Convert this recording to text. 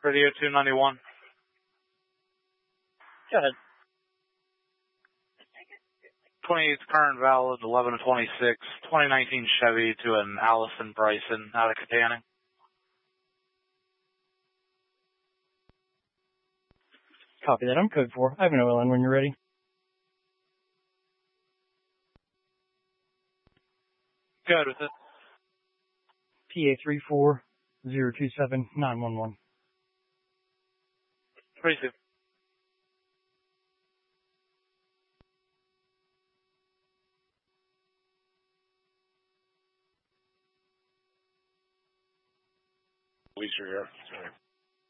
Radio 291. Go ahead. 28th current valid, 11/26, 2019 Chevy to an Allison Bryson out of Katanning. Copy that. I'm code 4. I have an OLN when you're ready. Good with it. PA 34027-911. 32. Police are here. Sorry.